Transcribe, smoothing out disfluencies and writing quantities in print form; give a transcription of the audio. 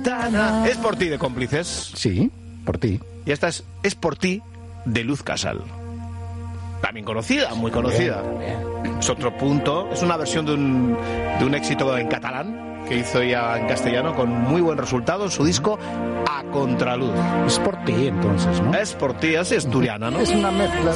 ventana. Es por ti de Cómplices. Sí, por ti. Y esta es por ti de Luz Casal. También conocida, muy conocida. Es otro punto. Es una versión de un éxito en catalán que hizo ella en castellano con muy buen resultado en su disco A Contraluz. Es por ti, entonces, ¿no? Es por ti, así asturiana, ¿no? Es una mezcla.